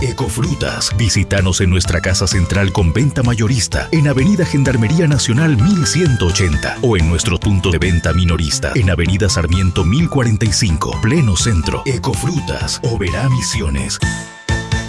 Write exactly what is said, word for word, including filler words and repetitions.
Ecofrutas. Visítanos en nuestra casa central con venta mayorista en Avenida Gendarmería Nacional mil ciento ochenta o en nuestro punto de venta minorista en Avenida Sarmiento mil cuarenta y cinco, pleno centro. Ecofrutas, Oberá Misiones.